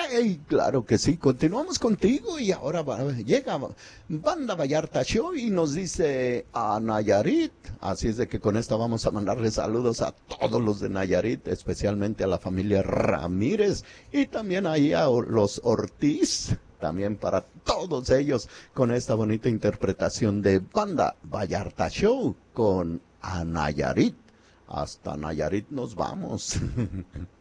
Hey, claro que sí, continuamos contigo y ahora llega Banda Vallarta Show y nos dice a Nayarit, así es de que con esto vamos a mandarle saludos a todos los de Nayarit, especialmente a la familia Ramírez y también ahí a los Ortiz, también para todos ellos con esta bonita interpretación de Banda Vallarta Show con a Nayarit. Hasta Nayarit nos vamos.